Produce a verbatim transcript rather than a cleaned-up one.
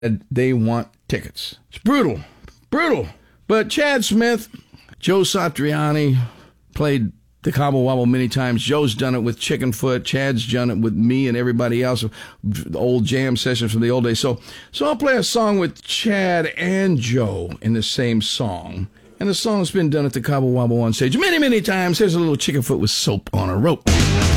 they want tickets. It's brutal. Brutal. But Chad Smith, Joe Satriani played the Cobble Wobble many times. Joe's done it with Chickenfoot. Chad's done it with me and everybody else. The old jam sessions from the old days. So, so I'll play a song with Chad and Joe in the same song. And the song's been done at the Cobble Wobble on stage many, many times. Here's a little Chickenfoot with Soap on a Rope.